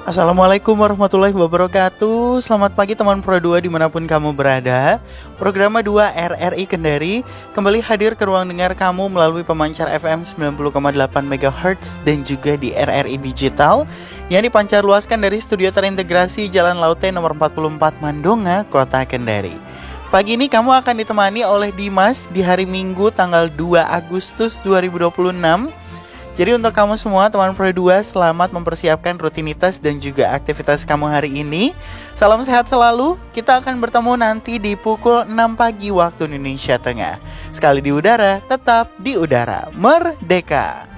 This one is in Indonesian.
Assalamualaikum warahmatullahi wabarakatuh. Selamat pagi teman Pro 2 dimanapun kamu berada. Programa 2 RRI Kendari kembali hadir ke ruang dengar kamu melalui pemancar FM 90,8 MHz dan juga di RRI Digital yang dipancar luaskan dari studio terintegrasi Jalan Laute nomor 44 Mandonga, Kota Kendari. Pagi ini kamu akan ditemani oleh Dimas di hari Minggu tanggal 2 Agustus 2026. Jadi untuk kamu semua teman Pro 2, selamat mempersiapkan rutinitas dan juga aktivitas kamu hari ini. Salam sehat selalu. Kita akan bertemu nanti di pukul 6 pagi waktu Indonesia Tengah. Sekali di udara, tetap di udara. Merdeka.